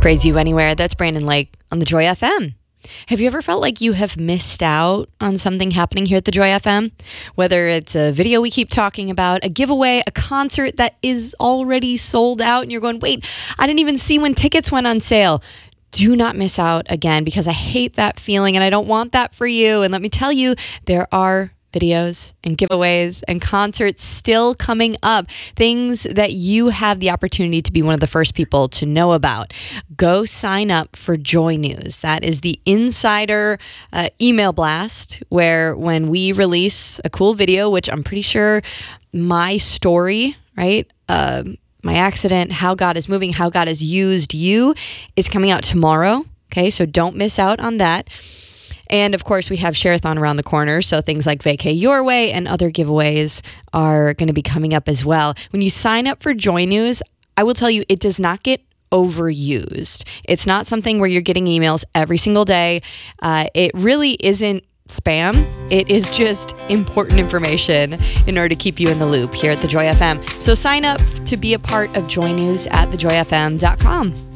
Praise You Anywhere. That's Brandon Lake on the Joy FM. Have you ever felt like you have missed out on something happening here at the Joy FM? Whether it's a video we keep talking about, a giveaway, a concert that is already sold out, and you're going, wait, I didn't even see when tickets went on sale. Do not miss out again, because I hate that feeling and I don't want that for you. And let me tell you, there are videos and giveaways and concerts still coming up, things that you have the opportunity to be one of the first people to know about. Go sign up for Joy News. That is the insider email blast where when we release a cool video, which I'm pretty sure my story, right? My accident, how God is moving, how God has used you is coming out tomorrow. Okay, so don't miss out on that. And of course, we have Share-a-thon around the corner, so things like Vacay Your Way and other giveaways are going to be coming up as well. When you sign up for Joy News, I will tell you, it does not get overused. It's not something where you're getting emails every single day. It really isn't spam. It is just important information in order to keep you in the loop here at the Joy FM. So sign up to be a part of Joy News at thejoyfm.com.